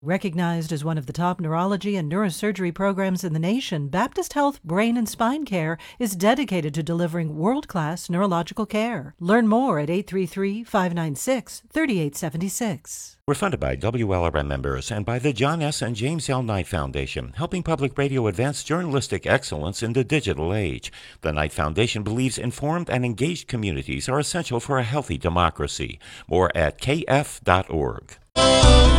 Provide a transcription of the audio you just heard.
Recognized as one of the top neurology and neurosurgery programs in the nation, Baptist Health Brain and Spine Care is dedicated to delivering world-class neurological care. Learn more at 833-596-3876. We're funded by WLRM members and by the John S. and James L. Knight Foundation, helping public radio advance journalistic excellence in the digital age. The Knight Foundation believes informed and engaged communities are essential for a healthy democracy. More at kf.org.